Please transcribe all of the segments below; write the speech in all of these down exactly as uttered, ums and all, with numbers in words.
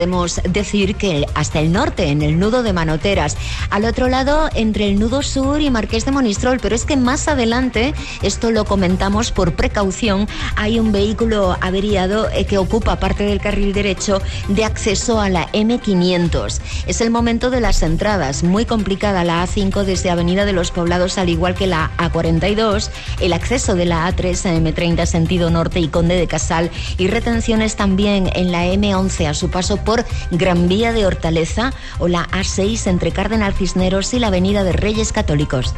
Podemos decir que hasta el norte, en el nudo de Manoteras, al otro lado entre el nudo sur y Marqués de Monistrol, pero es que más adelante, esto lo comentamos por precaución, hay un vehículo averiado eh, que ocupa parte del carril derecho de acceso a la eme quinientos. Es el momento de las entradas, muy complicada la a cinco desde Avenida de los Poblados, al igual que la a cuarenta y dos, el acceso de la a tres a eme treinta sentido norte y Conde de Casal, y retenciones también en la eme once a su paso por por Gran Vía de Hortaleza, o la a seis entre Cardenal Cisneros y la Avenida de Reyes Católicos.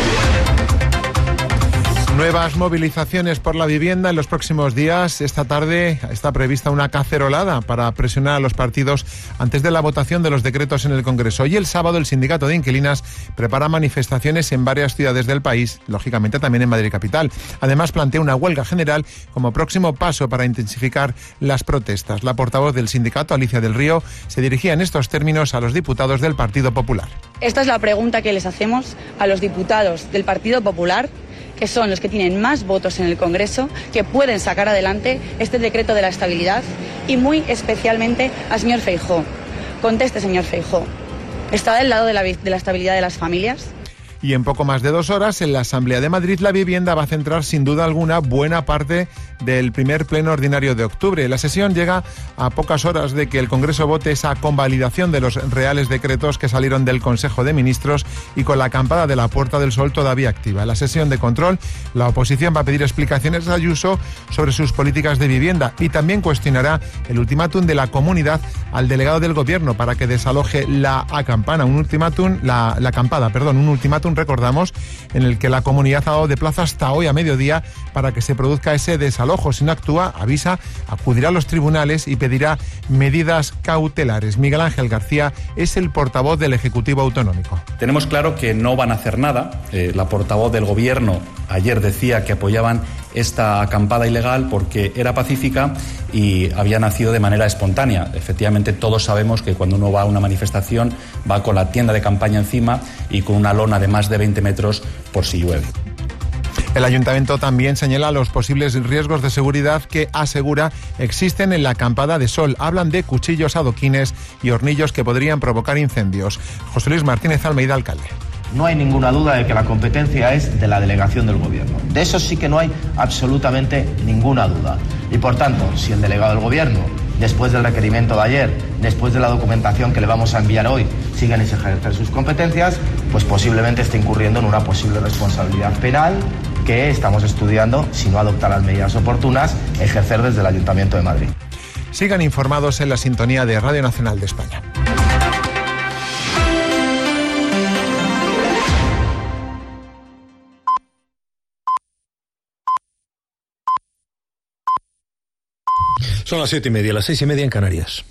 Nuevas movilizaciones por la vivienda en los próximos días. Esta tarde está prevista una cacerolada para presionar a los partidos antes de la votación de los decretos en el Congreso. Y el sábado el Sindicato de Inquilinas prepara manifestaciones en varias ciudades del país, lógicamente también en Madrid capital. Además plantea una huelga general como próximo paso para intensificar las protestas. La portavoz del sindicato, Alicia del Río, se dirigía en estos términos a los diputados del Partido Popular. Esta es la pregunta que les hacemos a los diputados del Partido Popular, que son los que tienen más votos en el Congreso, que pueden sacar adelante este decreto de la estabilidad, y muy especialmente al señor Feijóo. Conteste, señor Feijóo, ¿está del lado de la, de la estabilidad de las familias? Y en poco más de dos horas, en la Asamblea de Madrid, la vivienda va a centrar sin duda alguna buena parte del primer pleno ordinario de octubre. La sesión llega a pocas horas de que el Congreso vote esa convalidación de los reales decretos que salieron del Consejo de Ministros y con la acampada de la Puerta del Sol todavía activa. En la sesión de control, la oposición va a pedir explicaciones a Ayuso sobre sus políticas de vivienda y también cuestionará el ultimátum de la comunidad al delegado del Gobierno para que desaloje la acampana, un ultimátum, la, la acampada, perdón, un ultimátum, recordamos, en el que la comunidad ha dado de plazo hasta hoy a mediodía para que se produzca ese desalojo. Si no actúa, avisa, acudirá a los tribunales y pedirá medidas cautelares. Miguel Ángel García es el portavoz del Ejecutivo Autonómico. Tenemos claro que no van a hacer nada. Eh, la portavoz del Gobierno ayer decía que apoyaban esta acampada ilegal porque era pacífica y había nacido de manera espontánea. Efectivamente, todos sabemos que cuando uno va a una manifestación va con la tienda de campaña encima y con una lona de más de veinte metros por si llueve. El Ayuntamiento también señala los posibles riesgos de seguridad que asegura existen en la acampada de Sol. Hablan de cuchillos, adoquines y hornillos que podrían provocar incendios. José Luis Martínez Almeida, alcalde. No hay ninguna duda de que la competencia es de la delegación del Gobierno. De eso sí que no hay absolutamente ninguna duda. Y por tanto, si el delegado del Gobierno, después del requerimiento de ayer, después de la documentación que le vamos a enviar hoy, siguen sin ejercer sus competencias, pues posiblemente esté incurriendo en una posible responsabilidad penal que estamos estudiando, si no adoptar las medidas oportunas, ejercer desde el Ayuntamiento de Madrid. Sigan informados en la sintonía de Radio Nacional de España. Son las siete y media, las seis y media en Canarias.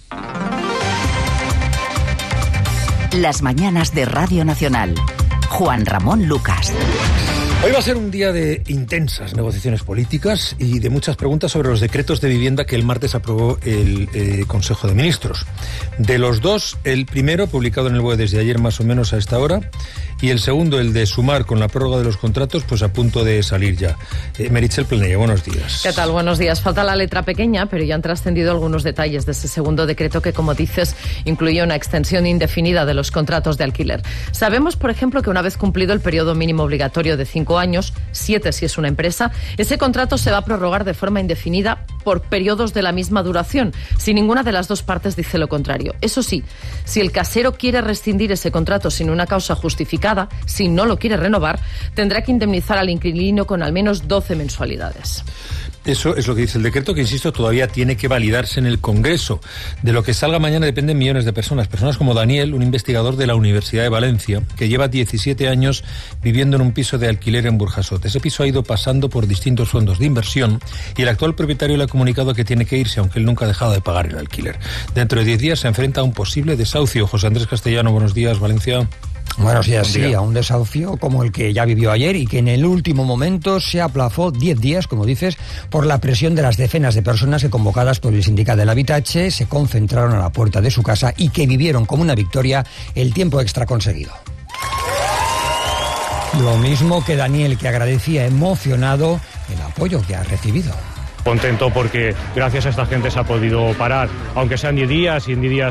Las mañanas de Radio Nacional. Juan Ramón Lucas. Hoy va a ser un día de intensas negociaciones políticas y de muchas preguntas sobre los decretos de vivienda que el martes aprobó el eh, Consejo de Ministros. De los dos, el primero, publicado en el B O E desde ayer más o menos a esta hora, y el segundo, el de sumar con la prórroga de los contratos, pues a punto de salir ya. Eh, Meritxell Planella, buenos días. ¿Qué tal? Buenos días. Falta la letra pequeña, pero ya han trascendido algunos detalles de ese segundo decreto que, como dices, incluye una extensión indefinida de los contratos de alquiler. Sabemos, por ejemplo, que una vez cumplido el periodo mínimo obligatorio de cinco años, siete si es una empresa, ese contrato se va a prorrogar de forma indefinida por periodos de la misma duración, si ninguna de las dos partes dice lo contrario. Eso sí, si el casero quiere rescindir ese contrato sin una causa justificada, si no lo quiere renovar, tendrá que indemnizar al inquilino con al menos doce mensualidades. Eso es lo que dice el decreto, que, insisto, todavía tiene que validarse en el Congreso. De lo que salga mañana dependen millones de personas. Personas como Daniel, un investigador de la Universidad de Valencia, que lleva diecisiete años viviendo en un piso de alquiler en Burjasot. Ese piso ha ido pasando por distintos fondos de inversión y el actual propietario le ha comunicado que tiene que irse, aunque él nunca ha dejado de pagar el alquiler. Dentro de diez días se enfrenta a un posible desahucio. José Andrés Castellano, buenos días, Valencia. Buenos días, sí, a un desahucio como el que ya vivió ayer y que en el último momento se aplazó diez días, como dices, por la presión de las decenas de personas que, convocadas por el Sindicat del Habitatge, se concentraron a la puerta de su casa y que vivieron como una victoria el tiempo extra conseguido. Lo mismo que Daniel, que agradecía emocionado el apoyo que ha recibido. Contento porque gracias a esta gente se ha podido parar, aunque sean diez días y en diez días